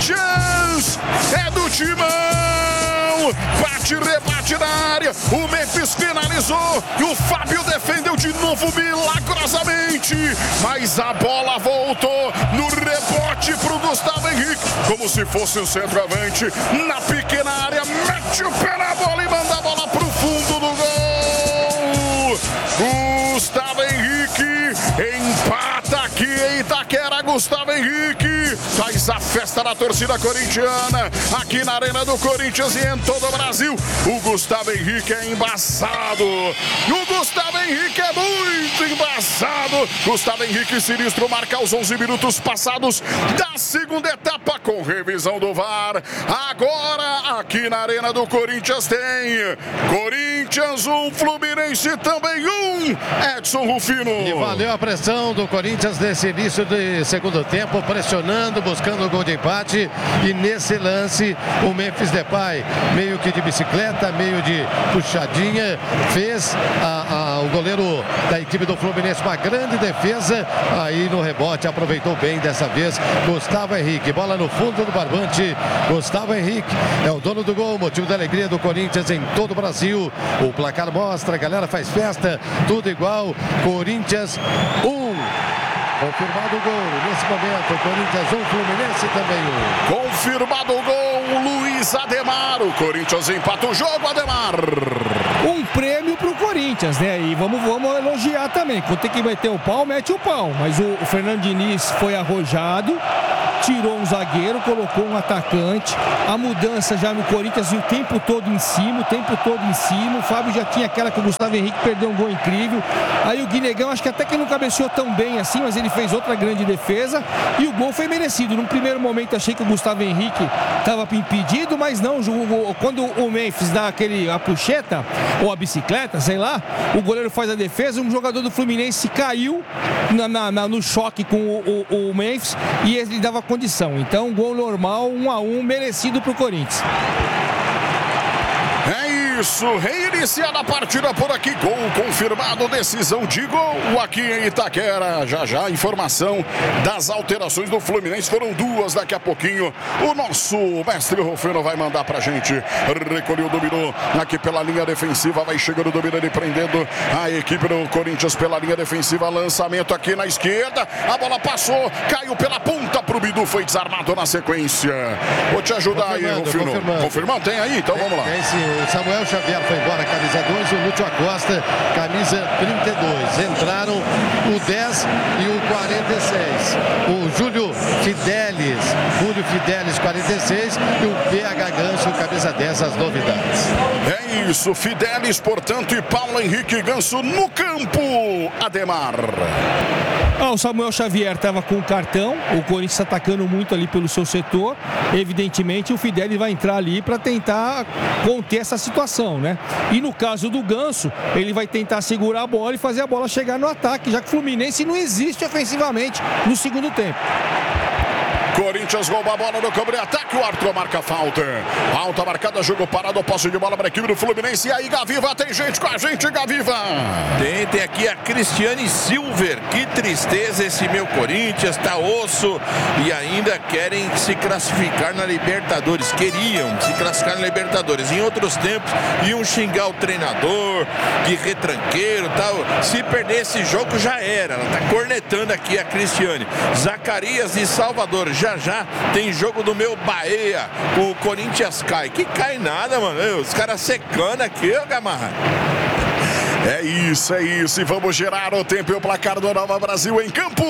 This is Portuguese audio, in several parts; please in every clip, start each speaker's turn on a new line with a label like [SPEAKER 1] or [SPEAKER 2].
[SPEAKER 1] Corinthians é do Timão. Bate, rebate na área. O Memphis finalizou e o Fábio defendeu de novo milagrosamente. Mas a bola voltou no rebote pro Gustavo Henrique. Como se fosse um centroavante. Na pequena área, mete o pé na bola e manda a bola pro fundo do gol. Gustavo Henrique empata aqui em Itaquera. Gustavo Henrique faz a festa da torcida corintiana aqui na Arena do Corinthians e em todo o Brasil. O Gustavo Henrique é embaçado. O Gustavo Henrique é muito embaçado. Gustavo Henrique sinistro marca aos 11 minutos passados da segunda etapa com revisão do VAR. Agora aqui na Arena do Corinthians tem Corinthians 1, Fluminense também 1. Edson Rufino.
[SPEAKER 2] E valeu a pressão do Corinthians nesse início de segundo tempo, pressionando, buscando o gol de empate. E nesse lance, o Memphis Depay, meio que de bicicleta, meio de puxadinha, fez o goleiro da equipe do Fluminense uma grande defesa. Aí no rebote aproveitou bem dessa vez Gustavo Henrique. Bola no fundo do barbante. Gustavo Henrique é o dono do gol, motivo da alegria do Corinthians em todo o Brasil. O placar mostra, a galera faz festa, tudo igual. Corinthians 1. Confirmado o gol, nesse momento, Corinthians 1, Fluminense também 1.
[SPEAKER 1] Confirmado o gol, Luiz Ademar. O Corinthians empata o jogo, Ademar.
[SPEAKER 3] Um prêmio pro Corinthians, né? E vamos elogiar também. Quando tem que meter o pau, mete o pau. Mas o Fernando Diniz foi arrojado, tirou um zagueiro, colocou um atacante. A mudança já no Corinthians o tempo todo em cima, O Fábio já tinha aquela que o Gustavo Henrique perdeu um gol incrível. Aí o Guinegão, acho que até que não cabeceou tão bem assim, mas ele fez outra grande defesa e o gol foi merecido. Num primeiro momento achei que o Gustavo Henrique estava impedido, mas não. Quando o Memphis dá a puxeta ou a bicicleta, sei lá, o goleiro faz a defesa, um jogador do Fluminense caiu no choque com o Memphis e ele dava condição. Então, gol normal, 1-1, merecido para o Corinthians.
[SPEAKER 1] É isso, reiniciada a partida por aqui, gol confirmado, decisão de gol aqui em Itaquera. Já a informação das alterações do Fluminense, foram duas, daqui a pouquinho o nosso mestre Rufino vai mandar pra gente. Recolheu, dominou aqui pela linha defensiva, vai chegando, dominando e prendendo a equipe do Corinthians pela linha defensiva, lançamento aqui na esquerda, a bola passou, caiu pela ponta pro Bidu, foi desarmado na sequência. Vou te ajudar aí, Rufino. Confirmando, tem aí? Então vamos lá.
[SPEAKER 2] O Samuel Xavier foi embora, camisa 2, o Lúcio Acosta, camisa 32. Entraram o 10 e o 46. O Júlio Fidelis, 46, e o PH Ganso, camisa 10, as novidades.
[SPEAKER 1] É isso, Fidelis, portanto, e Paulo Henrique Ganso no campo, Ademar.
[SPEAKER 3] O Samuel Xavier estava com o cartão, o Corinthians atacando muito ali pelo seu setor. Evidentemente, o Fidelis vai entrar ali para tentar conter essa situação, né? E no caso do Ganso, ele vai tentar segurar a bola e fazer a bola chegar no ataque, já que o Fluminense não existe ofensivamente no segundo tempo.
[SPEAKER 1] Corinthians rouba a bola no campo de ataque, o árbitro marca a falta. Falta marcada, jogo parado, posse de bola para a equipe do Fluminense. E aí, Gaviva, tem gente com a gente, Gaviva.
[SPEAKER 4] Tem aqui a Cristiane Silver. Que tristeza esse meu Corinthians, tá osso. E ainda querem se classificar na Libertadores. Queriam se classificar na Libertadores. Em outros tempos, iam xingar o treinador, de retranqueiro e tal. Se perder esse jogo, já era. Ela tá cornetando aqui a Cristiane. Zacarias de Salvador. Já tem jogo do meu Bahia. O Corinthians cai. Que cai nada, mano. Os caras secando aqui, ó, Gamarra.
[SPEAKER 1] É isso. E vamos gerar o tempo e o placar do Nova Brasil em campo.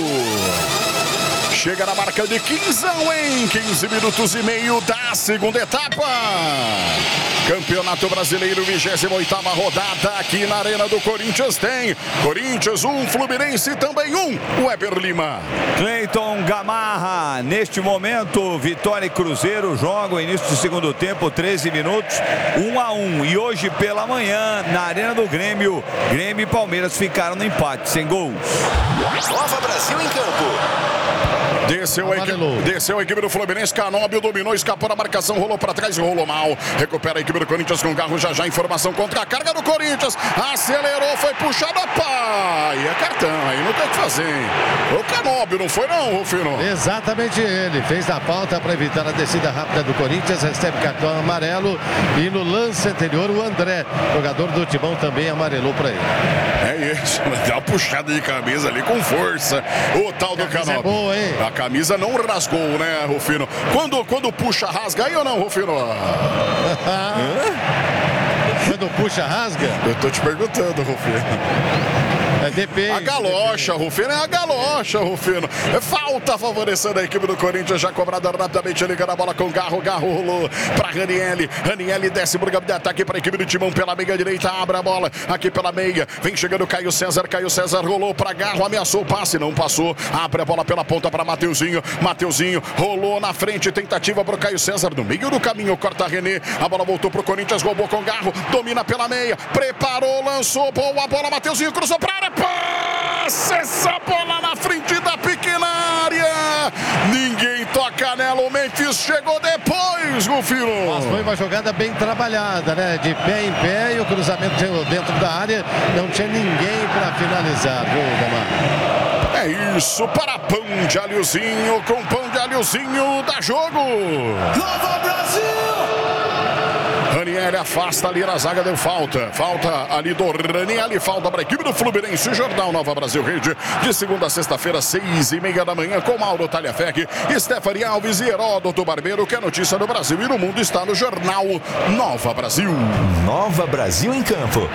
[SPEAKER 1] Chega na marca de 15 em 15 minutos e meio da segunda etapa. Campeonato Brasileiro, 28ª rodada aqui na Arena do Corinthians. Tem Corinthians 1, Fluminense também 1. Weber Lima.
[SPEAKER 5] Cleiton Gamarra, neste momento, Vitória e Cruzeiro jogam início do segundo tempo, 13 minutos, 1-1. E hoje pela manhã, na Arena do Grêmio, Grêmio e Palmeiras ficaram no empate, sem gols.
[SPEAKER 6] Nova Brasil em campo.
[SPEAKER 1] Desceu a equipe do Fluminense. Canóbio dominou, escapou da marcação, rolou para trás e rolou mal. Recupera a equipe do Corinthians com Garro. Já informação contra a carga do Corinthians. Acelerou, foi puxado. Opa! E é cartão, aí não tem o que fazer. O Canóbio, não foi não, Rufino?
[SPEAKER 2] Exatamente ele. Fez a falta para evitar a descida rápida do Corinthians. Recebe cartão amarelo. E no lance anterior, o André, jogador do Timão, também amarelou para ele.
[SPEAKER 1] É isso, dá uma puxada de camisa ali com força. O tal do Canóbio.
[SPEAKER 2] É boa, hein?
[SPEAKER 1] A camisa não rasgou, né, Rufino? Quando puxa, rasga aí ou não, Rufino?
[SPEAKER 2] Quando puxa, rasga?
[SPEAKER 1] Eu tô te perguntando, Rufino.
[SPEAKER 2] Depende.
[SPEAKER 1] A galocha, Rufino, é a galocha, Rufino. Falta favorecendo a equipe do Corinthians, já cobrada rapidamente, ligando a bola com Garro. Garro rolou para Ranielli. Ranielli desce pro campo de ataque para a equipe do Timão pela meia direita, abre a bola aqui pela meia. Vem chegando Caio César rolou para Garro, ameaçou o passe, não passou. Abre a bola pela ponta para Mateuzinho. Mateuzinho rolou na frente, tentativa pro Caio César no meio do caminho, corta René. A bola voltou pro Corinthians, roubou com Garro, domina pela meia, preparou, lançou, boa bola, Mateuzinho cruzou para área. Passa essa bola na frente da pequena área. Ninguém toca nela. O Memphis chegou depois, Rufino.
[SPEAKER 2] Mas foi uma jogada bem trabalhada, né? De pé em pé e o cruzamento dentro da área. Não tinha ninguém para finalizar, viu, Gamar?
[SPEAKER 1] É isso, para pão de alhozinho, com pão de alhozinho dá jogo.
[SPEAKER 6] Nova Brasil!
[SPEAKER 1] Ranielli afasta ali na zaga, deu falta. Falta ali do Ranielli, falta para a equipe do Fluminense. Jornal Nova Brasil Rede, de segunda a sexta-feira, 6:30 da manhã, com Mauro Talhafec, Stephanie Alves e Heródoto Barbeiro, que a notícia no Brasil e no mundo está no Jornal Nova Brasil.
[SPEAKER 6] Nova Brasil em campo.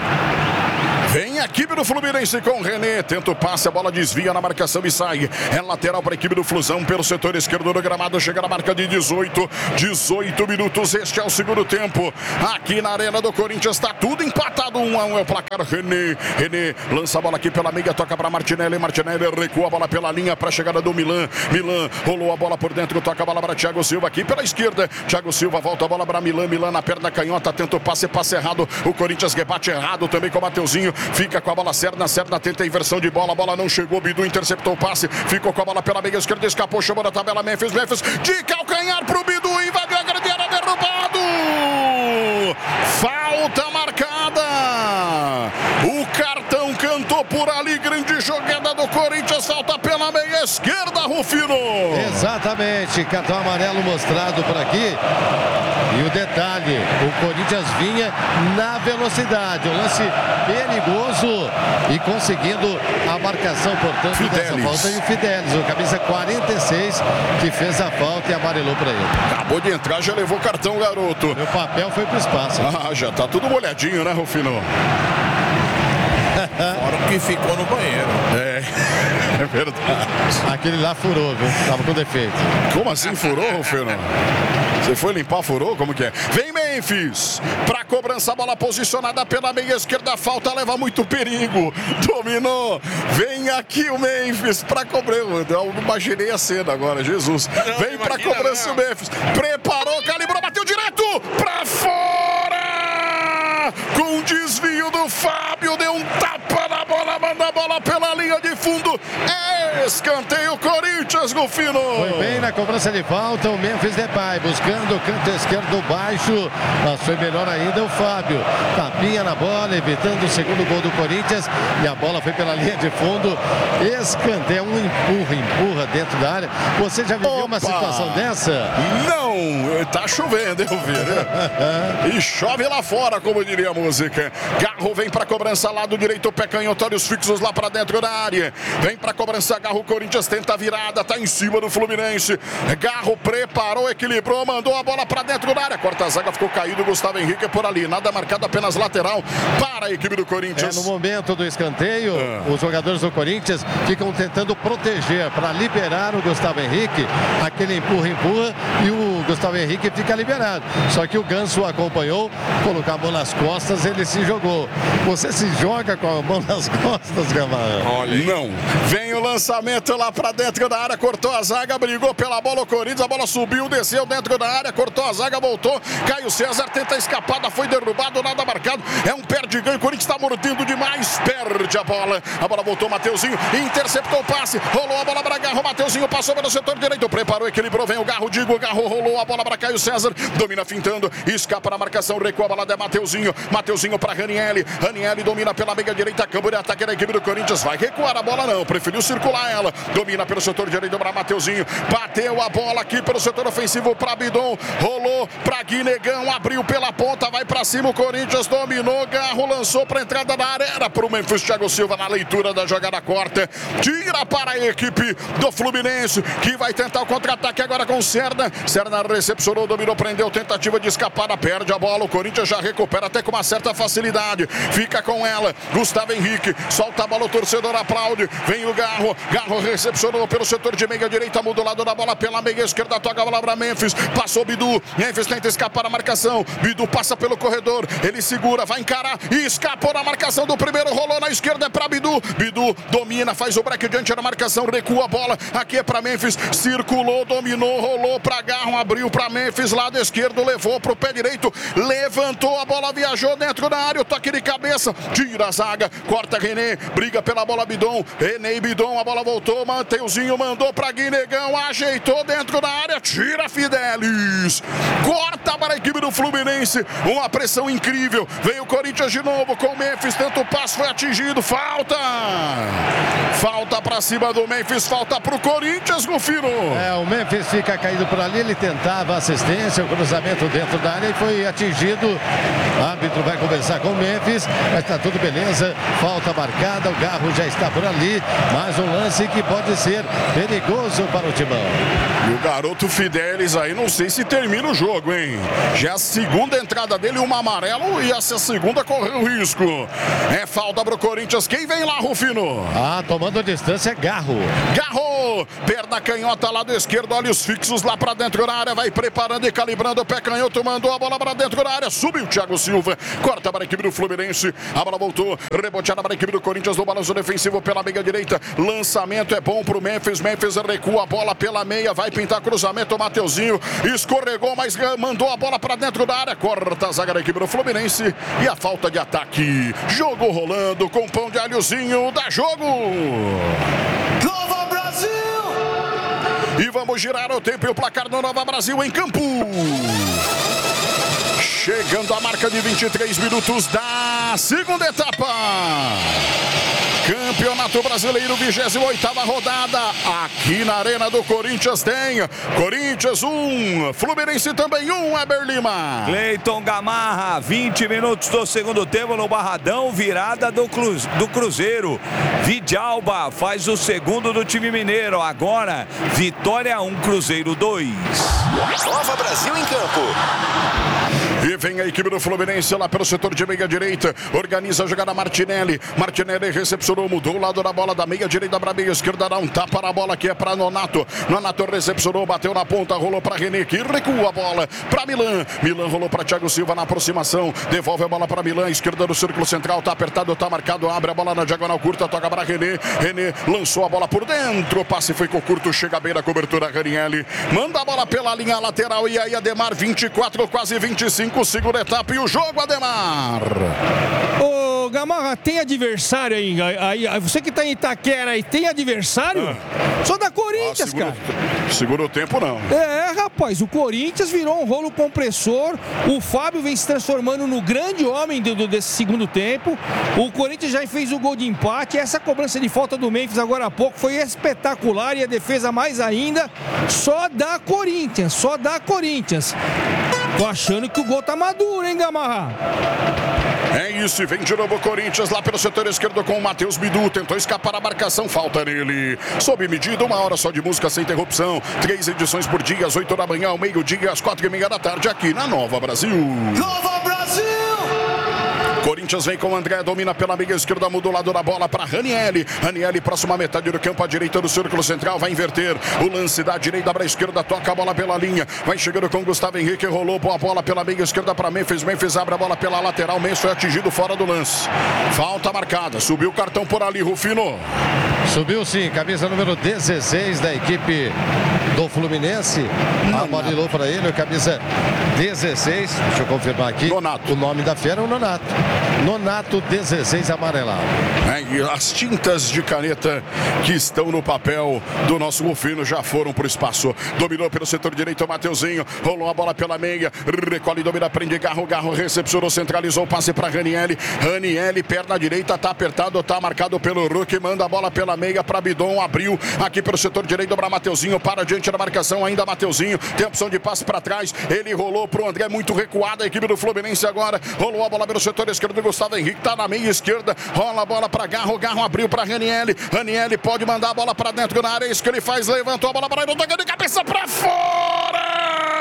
[SPEAKER 1] Vem a equipe do Fluminense com o René. Tenta o passe, a bola desvia na marcação e sai. É lateral para a equipe do Flusão pelo setor esquerdo do gramado. Chega na marca de 18 minutos. Este é o segundo tempo. Aqui na Arena do Corinthians está tudo empatado. 1-1 é o placar. René lança a bola aqui pela meia, toca para Martinelli. Martinelli recua a bola pela linha para a chegada do Milan. Milan rolou a bola por dentro, toca a bola para Thiago Silva aqui pela esquerda. Thiago Silva volta a bola para Milan. Milan na perna canhota, tenta o passe errado. O Corinthians rebate errado também com o Mateuzinho. Fica com a bola Serna tenta a inversão de bola, a bola não chegou, Bidu interceptou o passe, ficou com a bola pela meia esquerda, escapou, chamou na tabela Memphis de calcanhar pro Bidu, invadiu a grande área, derrubado! Falta marcada! O cartão cantou por ali, grande jogada do Corinthians, falta pela meia esquerda, Rufino!
[SPEAKER 2] Exatamente, cartão amarelo mostrado por aqui. E o detalhe, o Corinthians vinha na velocidade, um lance perigoso e conseguindo a marcação, portanto, dessa falta. E o Fidelis, o camisa 46, que fez a falta e amarelou para ele.
[SPEAKER 1] Acabou de entrar, já levou cartão, garoto.
[SPEAKER 2] Meu papel foi pro espaço.
[SPEAKER 1] Já tá tudo molhadinho, né, Rufino?
[SPEAKER 4] Fora o que ficou no banheiro.
[SPEAKER 1] É verdade.
[SPEAKER 2] Aquele lá furou, viu? Tava com defeito.
[SPEAKER 1] Como assim furou, Rufino? Você foi limpar, furou? Como que é? Vem Memphis pra cobrança, bola posicionada pela meia esquerda, falta, leva muito perigo, dominou, vem aqui o Memphis pra cobrança, eu imaginei a cena agora, Jesus, vem pra cobrança o Memphis, preparou, calibrou, bateu direto pra fora, com desvio do Fábio, deu um tapa na bola, manda a bola pela linha de fundo, escanteio Corinthians, Rufino.
[SPEAKER 2] Foi bem na cobrança de falta, o Memphis Depay buscando o canto esquerdo baixo, mas foi melhor ainda o Fábio. Tapinha na bola, evitando o segundo gol do Corinthians e a bola foi pela linha de fundo. Escanteio, empurra dentro da área. Você já viveu uma situação dessa?
[SPEAKER 1] Não, tá chovendo, eu vi. E chove lá fora, como diria a música. Garro vem pra cobrança, lado direito, pé canhoto, olhos fixos lá pra dentro da área. Vem pra cobrança, Garro, o Corinthians tenta a virada, tá em cima do Fluminense. Garro preparou, equilibrou, mandou a bola pra dentro da área. Quarta zaga ficou caído, Gustavo Henrique por ali. Nada marcado, apenas lateral para a equipe do Corinthians.
[SPEAKER 2] No momento do escanteio, os jogadores do Corinthians ficam tentando proteger para liberar o Gustavo Henrique. Aquele empurra e o Gustavo Henrique fica liberado. Só que o Ganso acompanhou, colocou a mão nas costas, ele se jogou. Você se joga com a mão nas costas, Gamarra?
[SPEAKER 1] Olha, não. Vem o lançamento lá para dentro da área. cortou a zaga, brigou pela bola o Corinthians, a bola subiu, desceu dentro da área, cortou a zaga, voltou, Caio César tenta a escapada, foi derrubado, nada marcado, é um perde-ganho, o Corinthians está mordendo demais, perde a bola voltou, Mateuzinho, interceptou o passe, rolou a bola para Garro, Mateuzinho passou pelo setor direito, preparou, equilibrou, vem o Garro, Garro rolou a bola para Caio César, domina fintando, escapa na marcação, recua a bola de Mateuzinho para Ranieri domina pela meia direita, campo de ataque da equipe do Corinthians, vai recuar a bola não, preferiu circular ela, domina pelo setor direito para Mateuzinho, bateu a bola aqui pelo setor ofensivo para Bidon, rolou para Guinegão, abriu pela ponta, vai para cima o Corinthians, dominou, Garro lançou para entrada da área, era para o Memphis, Thiago Silva na leitura da jogada corta, tira para a equipe do Fluminense, que vai tentar o contra-ataque agora com o Serna recepcionou, dominou, prendeu, tentativa de escapada, perde a bola, o Corinthians já recupera até com uma certa facilidade, fica com ela, Gustavo Henrique, solta a bola, o torcedor aplaude, vem o Garro recepcionou pelo setor de meia direita, muda o lado da bola pela meia esquerda, toca a bola para Memphis, passou Bidu, Memphis tenta escapar da marcação, Bidu passa pelo corredor, ele segura, vai encarar e escapou na marcação do primeiro, rolou na esquerda, é para Bidu domina, faz o break diante da marcação, recua a bola, aqui é para Memphis, circulou, dominou, rolou para Garro, abriu para Memphis, lado esquerdo, levou para o pé direito, levantou a bola, viajou dentro da área, o toque de cabeça, tira a zaga, corta René, briga pela bola Bidon, René e Bidon, a bola voltou, Mateuzinho mandou para Guinegão, ajeitou dentro da área, tira Fidelis, corta para a equipe do Fluminense, uma pressão incrível, veio o Corinthians de novo com o Memphis, tenta o passe, foi atingido, falta para cima do Memphis, falta para o Corinthians, Rufino.
[SPEAKER 2] O Memphis fica caído por ali, ele tentava assistência, o cruzamento dentro da área e foi atingido, o árbitro vai conversar com o Memphis, mas está tudo beleza, falta marcada, o Garro já está por ali, mais um lance que pode ser perigoso para o Timão.
[SPEAKER 1] E o garoto Fidelis aí, não sei se termina o jogo, hein? Já é a segunda entrada dele, uma amarelo, e essa segunda correu risco. É falta para o Corinthians, quem vem lá, Rufino?
[SPEAKER 2] Tomando a distância é Garro,
[SPEAKER 1] perna canhota, lado esquerdo, olhos fixos lá para dentro da área, vai preparando e calibrando o pé canhoto, mandou a bola para dentro da área, subiu o Thiago Silva, corta para a equipe do Fluminense, a bola voltou, reboteada para a equipe do Corinthians, no balanço defensivo pela meia direita, lançamento é bom para o Memphis recua a bola pela meia, vai pintar cruzamento, o Mateuzinho escorregou, mas mandou a bola para dentro da área, corta a zaga da equipe do Fluminense e a falta de ataque, jogo rolando com pão de alhozinho, dá jogo!
[SPEAKER 6] Nova Brasil!
[SPEAKER 1] E vamos girar o tempo e o placar do Nova Brasil em campo. Chegando a marca de 23 minutos da segunda etapa. Campeonato Brasileiro, 28ª rodada. Aqui na Arena do Corinthians tem Corinthians 1, Fluminense também 1, Eber Lima.
[SPEAKER 5] Cleiton Gamarra, 20 minutos do segundo tempo no Barradão, virada do Cruzeiro. Vidalba faz o segundo do time mineiro. Agora, Vitória 1, Cruzeiro 2.
[SPEAKER 6] Nova Brasil em campo.
[SPEAKER 1] E vem a equipe do Fluminense lá pelo setor de meia direita. Organiza a jogada Martinelli. Martinelli recepcionou, mudou o lado da bola da meia direita para a meia esquerda. Dá um tapa na bola que é para Nonato. Nonato recepcionou, bateu na ponta, rolou para René, que recua a bola para Milan. Milan rolou para Thiago Silva na aproximação. Devolve a bola para Milan, esquerda do círculo central. Tá apertado, tá marcado. Abre a bola na diagonal curta, toca para René. René lançou a bola por dentro. O passe foi com curto, chega bem na cobertura. Ranieri manda a bola pela linha lateral. E aí, Ademar, 24, quase 25. Segunda etapa e o jogo, Ademar.
[SPEAKER 3] Ô, Gamarra, tem adversário aí? Você que tá em Itaquera aí, tem adversário? Só da Corinthians, cara.
[SPEAKER 1] Segura o tempo, não.
[SPEAKER 3] Rapaz, o Corinthians virou um rolo compressor. O Fábio vem se transformando no grande homem desse segundo tempo. O Corinthians já fez o gol de empate. Essa cobrança de falta do Memphis agora há pouco foi espetacular e a defesa mais ainda. Só dá Corinthians. Tô achando que o gol tá maduro, hein, Gamarra?
[SPEAKER 1] É isso, e vem de novo o Corinthians lá pelo setor esquerdo com o Matheus Bidu. Tentou escapar a marcação, falta nele. Sob medida, 1 hora só de música sem interrupção. 3 edições por dia, às 8 da manhã, ao meio-dia, às 4h30 da tarde, aqui na Nova Brasil.
[SPEAKER 6] Nova Brasil!
[SPEAKER 1] Corinthians vem com o André, domina pela meia esquerda, muda o lado da bola para Ranieri. Ranieri, próxima metade do campo, à direita do círculo central, vai inverter o lance da direita para a esquerda, toca a bola pela linha, vai chegando com Gustavo Henrique, rolou boa bola pela meia esquerda para Memphis. Memphis abre a bola pela lateral, Memphis foi atingido fora do lance. Falta marcada, subiu o cartão por ali, Rufino.
[SPEAKER 2] Subiu sim, camisa número 16 da equipe do Fluminense. Amarelou para ele, camisa 16. Deixa eu confirmar aqui.
[SPEAKER 1] Nonato.
[SPEAKER 2] O nome da fera é o Nonato. Nonato 16 amarelado.
[SPEAKER 1] E as tintas de caneta que estão no papel do nosso Rufino já foram para o espaço. Dominou pelo setor direito o Mateuzinho. Rolou a bola pela meia. Recolhe, domina, prende Garro. Garro recepcionou, centralizou o passe para Ranieri. Ranieri, perna direita, tá apertado, tá marcado pelo Ruck. Manda a bola pela meia para Bidon. Abriu aqui pelo setor direito para Mateuzinho. Para diante da marcação ainda Mateuzinho. Tem opção de passe para trás. Ele rolou pro André, muito recuado a equipe do Fluminense agora. Rolou a bola pelo setor esquerdo do Gustavo Henrique. Tá na meia esquerda. Rola a bola para Garro. Garro abriu para Ranieri. Ranieri pode mandar a bola para dentro da área. É isso que ele faz. Levantou a bola para ele. Toca de cabeça para fora.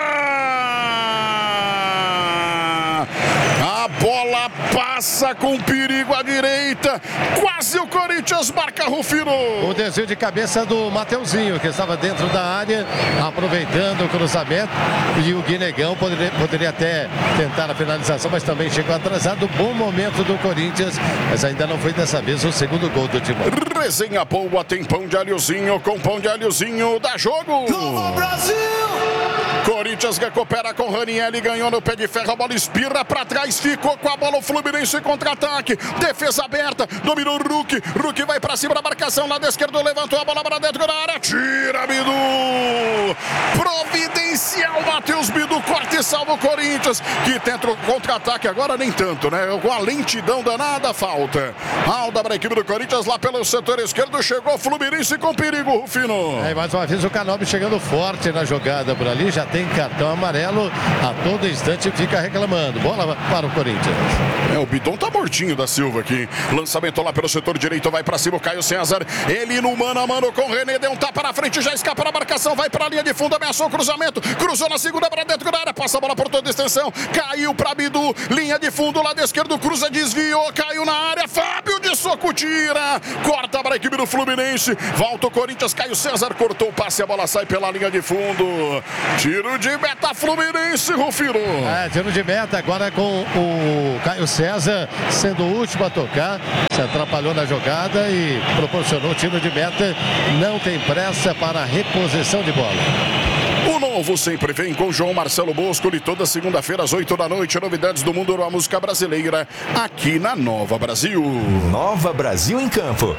[SPEAKER 1] A bola passa com perigo à direita. Quase o Corinthians marca, Rufino.
[SPEAKER 2] O desvio de cabeça do Mateuzinho, que estava dentro da área, aproveitando o cruzamento. E o Guinegão poderia até tentar a finalização, mas também chegou atrasado. Bom momento do Corinthians, mas ainda não foi dessa vez o segundo gol do Timão.
[SPEAKER 1] Resenha boa, tem pão de alhozinho. Com pão de alhozinho, dá jogo.
[SPEAKER 6] Nova Brasil!
[SPEAKER 1] Corinthians recupera com Ranieri, ganhou no pé de ferro, a bola espirra para trás, ficou com a bola o Fluminense em contra-ataque, defesa aberta, dominou o Ruck, Ruck vai para cima da marcação, lado esquerdo, levantou a bola para dentro da área, tira Bidu, providencial, Matheus Bidu, corte e salva o Corinthians, que tenta o contra-ataque agora, nem tanto, né, com a lentidão danada, falta, Alda para a equipe do Corinthians, lá pelo setor esquerdo, chegou o Fluminense com perigo, Rufino.
[SPEAKER 2] Mais uma vez o Canóbio chegando forte na jogada por ali, já tem cartão amarelo, a todo instante fica reclamando. Bola para o Corinthians.
[SPEAKER 1] O Bidon tá mortinho da Silva aqui. Lançamento lá pelo setor direito, vai para cima o Caio César. Ele no mano a mano com o René, deu um tapa na frente, já escapa na marcação, vai para a linha de fundo, ameaçou o cruzamento, cruzou na segunda para dentro da área, passa a bola por toda a extensão, caiu para Bidu, linha de fundo, lado esquerdo, cruza, desviou, caiu na área, Fábio de soco tira, corta para a equipe do Fluminense, volta o Corinthians, Caio César cortou o passe, a bola sai pela linha de fundo. Tiro de meta Fluminense, Rufino.
[SPEAKER 2] Tiro de meta agora com o Caio César sendo o último a tocar. Se atrapalhou na jogada e proporcionou tiro de meta. Não tem pressa para a reposição de bola.
[SPEAKER 1] O novo sempre vem com João Marcelo Bosco e toda segunda-feira às 8 da noite. Novidades do mundo da música brasileira aqui na Nova Brasil.
[SPEAKER 6] Nova Brasil em campo.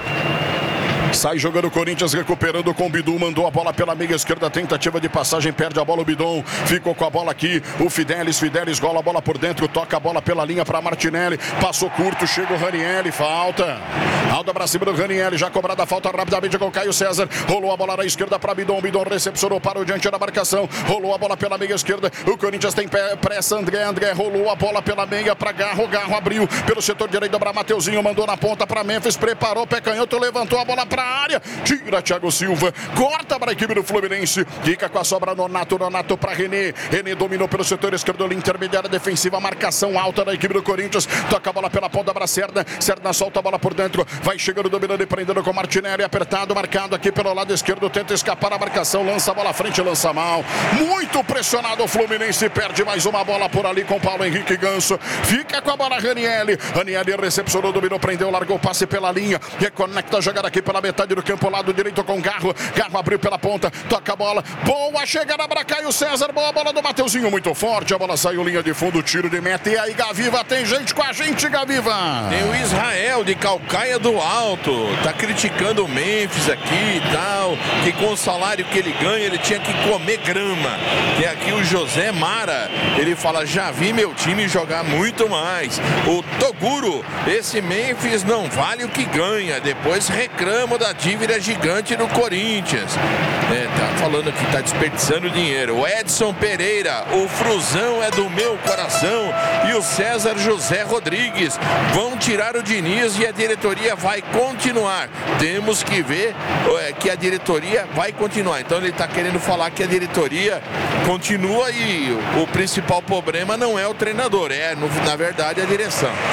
[SPEAKER 1] Sai jogando o Corinthians, recuperando com o Bidu, mandou a bola pela meia esquerda, tentativa de passagem, perde a bola o Bidon, ficou com a bola aqui, o Fidelis rola a bola por dentro, toca a bola pela linha para Martinelli, passou curto, chega o Ranieri, falta. Alda pra cima do Ranieri, já cobrada a falta rapidamente com o Caio César, rolou a bola na esquerda para Bidon, Bidon recepcionou para o diante da marcação, rolou a bola pela meia esquerda, o Corinthians tem pressa, André rolou a bola pela meia para Garro abriu pelo setor direito para Mateuzinho, mandou na ponta para Memphis, preparou, pé canhoto, levantou a bola para área, tira Thiago Silva, corta para a equipe do Fluminense, fica com a sobra Nonato para René dominou pelo setor esquerdo, intermediária defensiva, marcação alta da equipe do Corinthians, toca a bola pela ponta para Serna solta a bola por dentro, vai chegando, dominando e prendendo com Martinelli, apertado, marcado aqui pelo lado esquerdo, tenta escapar da marcação, lança a bola à frente, lança mal, muito pressionado o Fluminense, perde mais uma bola por ali com Paulo Henrique Ganso, fica com a bola Ranieri recepcionou, dominou, prendeu, largou o passe pela linha, reconecta a jogada aqui pela metade do campo, lado direito com Garro abriu pela ponta, toca a bola, boa chegada para Caio César, boa bola do Mateuzinho, muito forte, a bola saiu linha de fundo, tiro de meta, e aí Gaviva, tem gente com a gente, Gaviva.
[SPEAKER 4] Tem o Israel de Calcaia do Alto, tá criticando o Memphis aqui e tal, que com o salário que ele ganha, ele tinha que comer grama. Tem aqui o José Mara, ele fala, já vi meu time jogar muito mais. O Toguro, esse Memphis não vale o que ganha, depois reclama da dívida gigante do Corinthians. Tá falando que tá desperdiçando dinheiro. O Edson Pereira, o Fruzão é do meu coração, e o César José Rodrigues vão tirar o Diniz e a diretoria vai continuar. Temos que ver que a diretoria vai continuar. Então ele está querendo falar que a diretoria continua e o principal problema não é o treinador, na verdade a direção.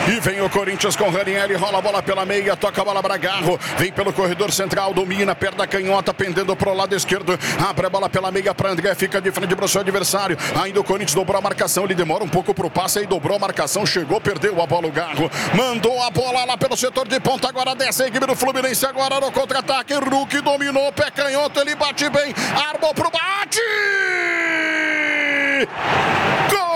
[SPEAKER 1] E vem o Corinthians com o Ranieri, rola a bola pela meia, toca a bola para Garro, vem pelo corredor central, domina, perde a canhota, pendendo pro lado esquerdo, abre a bola pela meia para André, fica de frente pro seu adversário, ainda o Corinthians dobrou a marcação, ele demora um pouco pro passe, aí dobrou a marcação, chegou, perdeu a bola o Garro, mandou a bola lá pelo setor de ponta, agora desce a equipe do Fluminense, agora no contra-ataque, Hulk dominou, pé canhoto, ele bate bem, armou pro bate! Gol!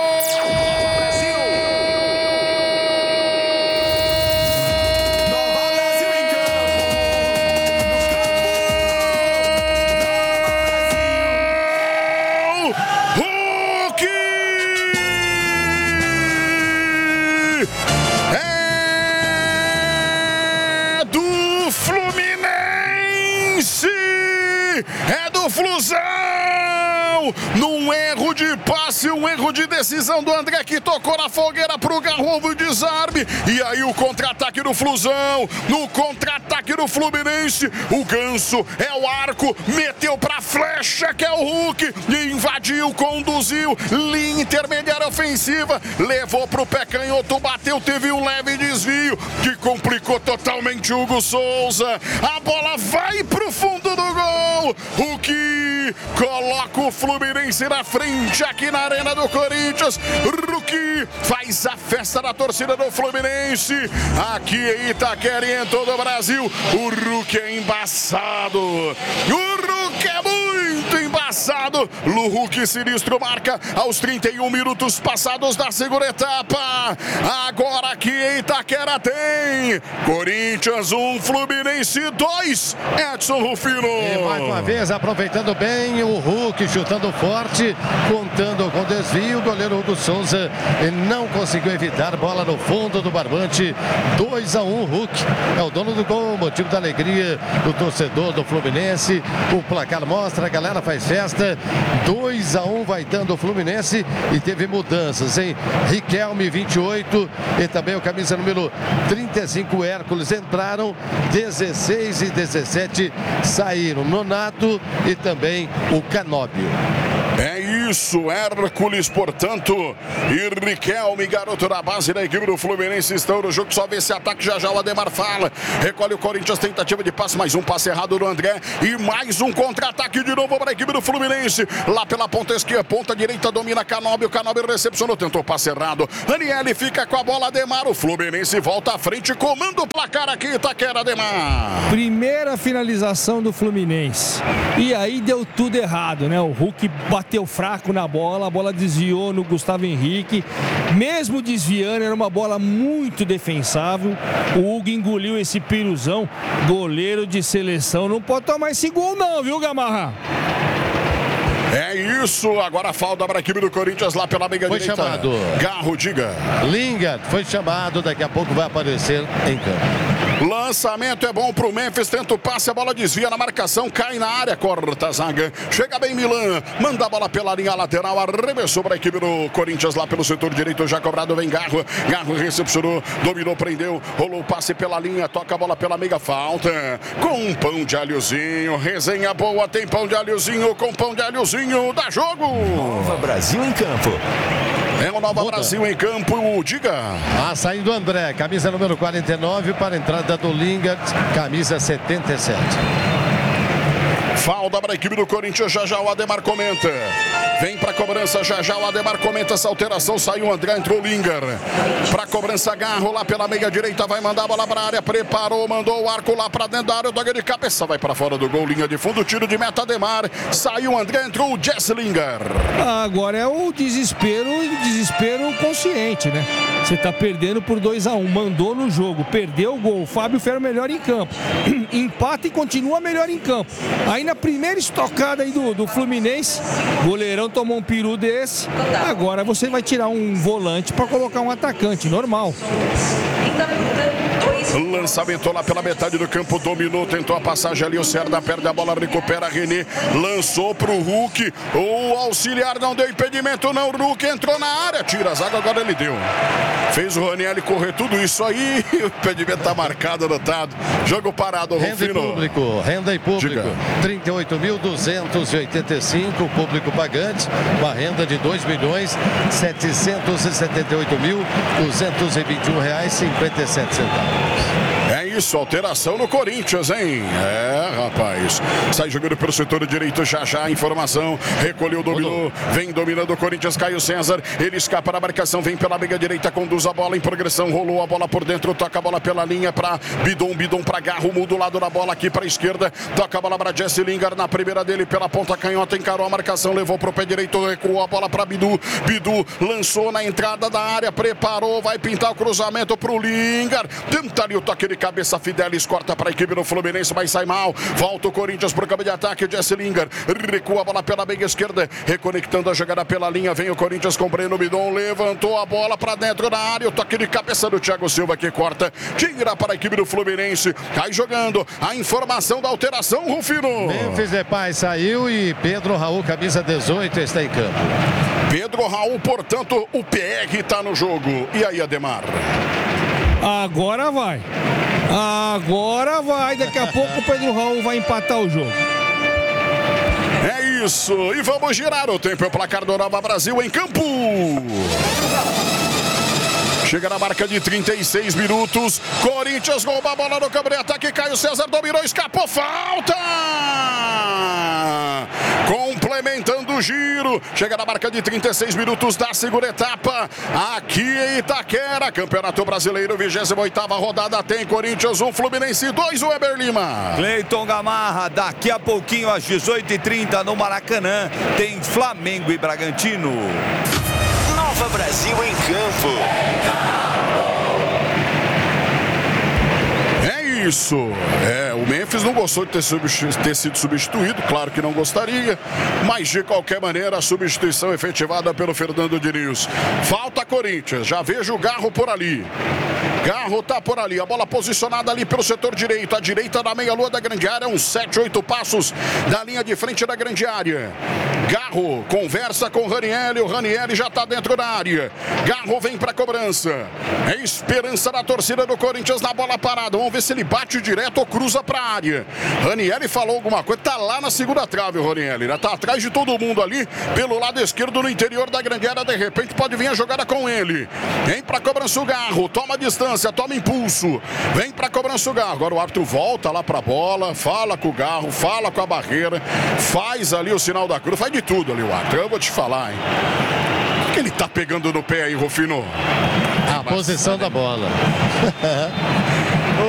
[SPEAKER 1] É do Flusão! Num erro de passe, um erro de decisão do André que tocou na fogueira pro Garro, houve o desarme. E aí o contra-ataque do Flusão, no contra-ataque do Fluminense, o Ganso é o arco, meteu pra flecha que é o Hulk, e invadiu, conduziu, linha intermediária ofensiva, levou pro pé canhoto, bateu, teve um leve desvio que complicou totalmente o Hugo Souza. A bola vai pro fundo do gol. Hulk coloca o Fluminense na frente aqui na Arena do Corinthians. Hulk faz a festa da torcida do Fluminense aqui em Itaquera e em todo o Brasil. O Hulk é embaçado. O Hulk é muito embaçado. O Hulk sinistro marca aos 31 minutos passados da segunda etapa. Agora aqui em Itaquera tem Corinthians 1, Fluminense 2. Edson Rufino.
[SPEAKER 2] E mais uma vez aproveitando bem o Hulk, chutando forte, contando com desvio. O goleiro Hugo Souza não conseguiu evitar, bola no fundo do barbante. 2-1, Hulk é o dono do gol, motivo da alegria do torcedor do Fluminense. O placar mostra, a galera faz festa. 2-1 vai dando o Fluminense e teve mudanças, hein? Riquelme 28 e também o camisa número 35 Hércules entraram, 16 e 17 saíram, Nonato e também o Canóbio.
[SPEAKER 1] É isso, Hércules, portanto, e Riquelme, garoto da base da equipe do Fluminense, estão no jogo, só vê esse ataque, já o Ademar fala, recolhe o Corinthians, tentativa de passe, mais um passe errado do André, e mais um contra-ataque de novo para a equipe do Fluminense, lá pela ponta esquerda, ponta direita, domina Canóbio, Canóbio recepcionou, tentou passe errado, Ranieri fica com a bola, Ademar, o Fluminense volta à frente, comanda o placar aqui, Itaquera, Ademar.
[SPEAKER 3] Primeira finalização do Fluminense, e aí deu tudo errado, né? O Hulk bateu fraco na bola, a bola desviou no Gustavo Henrique, mesmo desviando, era uma bola muito defensável. O Hugo engoliu esse piruzão, goleiro de seleção, não pode tomar esse gol não, viu, Gamarra?
[SPEAKER 1] É isso, agora falta para a equipe do Corinthians lá pela meia direita.
[SPEAKER 2] Foi chamado.
[SPEAKER 1] Garro, diga.
[SPEAKER 2] Lingard foi chamado, daqui a pouco vai aparecer em campo.
[SPEAKER 1] Lançamento é bom pro Memphis, tenta o passe, a bola desvia na marcação, cai na área, corta a zaga, chega bem Milan, manda a bola pela linha lateral, arremessou para a equipe do Corinthians lá pelo setor direito, já cobrado, vem Garro, Garro recepcionou, dominou, prendeu, rolou o passe pela linha, toca a bola pela meia, falta, com pão de alhozinho, resenha boa, tem pão de alhozinho, com pão de alhozinho, dá jogo!
[SPEAKER 6] Nova Brasil em campo.
[SPEAKER 1] É o Nova Brasil em campo, diga.
[SPEAKER 2] Saindo André, camisa número 49 para a entrada do Lingard, camisa 77.
[SPEAKER 1] Falta para a equipe do Corinthians, já o Ademar comenta. Vem para a cobrança, já o Ademar comenta essa alteração, saiu o André, entrou o Lingard. Para a cobrança, Garro lá pela meia direita, vai mandar a bola para a área, preparou, mandou o arco lá para dentro da área, o toque de cabeça, vai para fora do gol, linha de fundo, tiro de meta, Ademar. Saiu o André, entrou o Jesse Lingard.
[SPEAKER 3] Agora é o desespero consciente, né? Você tá perdendo por 2-1, mandou no jogo, perdeu o gol, o Fábio Ferro melhor em campo, empata e continua melhor em campo. Aí na primeira estocada aí do Fluminense, o goleirão tomou um peru desse, agora você vai tirar um volante para colocar um atacante, normal.
[SPEAKER 7] Ainda 2
[SPEAKER 1] Lançamento lá pela metade do campo, dominou, tentou a passagem ali, o Serda perde a bola, recupera René, lançou pro Hulk, o auxiliar não deu impedimento não, o Hulk entrou na área, tira a zaga, agora ele deu. Fez o Ranieri correr tudo isso aí, o impedimento tá marcado, anotado. Jogo parado, Rufino.
[SPEAKER 2] Renda e público. 38.285, público pagante, uma renda de R$2.778.221,57.
[SPEAKER 1] É isso, alteração no Corinthians, hein? É, rapaz. Sai jogando pelo setor direito, já a informação. Recolheu, dominou. Vem dominando o Corinthians, Caio César. Ele escapa da marcação, vem pela meia direita, conduz a bola em progressão. Rolou a bola por dentro, toca a bola pela linha para Bidon para Garro, muda o lado da bola aqui para a esquerda. Toca a bola para Jesse Lingard na primeira dele, pela ponta canhota, encarou a marcação, levou pro pé direito, recuou a bola para Bidu. Bidu lançou na entrada da área, preparou, vai pintar o cruzamento pro Lingard. Tenta ali o toque de cabeça, Fidelis corta para a equipe do Fluminense, mas sai mal. Volta o Corinthians pro campo de ataque, Jesse Lingard recua a bola pela meia esquerda, reconectando a jogada pela linha, vem o Corinthians com Breno Bidon, levantou a bola para dentro da área, o toque de cabeça do Thiago Silva que corta, tira para a equipe do Fluminense, cai jogando, a informação da alteração, Rufino.
[SPEAKER 2] Memphis Depay saiu e Pedro Raul, camisa 18, está em campo.
[SPEAKER 1] Pedro Raul, portanto, o PR está no jogo. E aí, Ademar?
[SPEAKER 3] Agora vai. Daqui a pouco o Pedro Raul vai empatar o jogo.
[SPEAKER 1] É isso. E vamos girar o tempo. É o placar do Nova Brasil em campo. Chega na marca de 36 minutos. Corinthians rouba a bola no campo de ataque. Caio César dominou, escapou. Falta! Complementando o giro. Chega na marca de 36 minutos da segunda etapa. Aqui em Itaquera. Campeonato Brasileiro, 28ª rodada. Tem Corinthians 1, Fluminense 2, Weber Lima.
[SPEAKER 5] Cleiton Gamarra, daqui a pouquinho às 18h30 no Maracanã. Tem Flamengo e Bragantino.
[SPEAKER 6] Nova Brasil em campo.
[SPEAKER 1] Isso, o Memphis não gostou de ter sido substituído, claro que não gostaria, mas de qualquer maneira a substituição efetivada pelo Fernando Diniz. Falta Corinthians, já vejo o Garro por ali. Garro tá por ali, a bola posicionada ali pelo setor direito, à direita da meia-lua da grande área, uns 7, 8 passos da linha de frente da grande área. Garro conversa com o Ranieri já tá dentro da área. Garro vem pra cobrança. É esperança da torcida do Corinthians na bola parada. Vamos ver se ele bate direto ou cruza pra área. Ranieri falou alguma coisa, tá lá na segunda trave o Ranieri, tá atrás de todo mundo ali, pelo lado esquerdo no interior da grande área, de repente pode vir a jogada com ele. Vem pra cobrança o Garro, toma distância, toma impulso. Vem pra cobrança o Garro. Agora o árbitro volta lá pra bola, fala com o Garro, fala com a barreira, faz ali o sinal da cruz, faz de tudo ali o árbitro. Eu vou te falar, hein. O que ele tá pegando no pé aí, Rufino?
[SPEAKER 2] A posição da bola.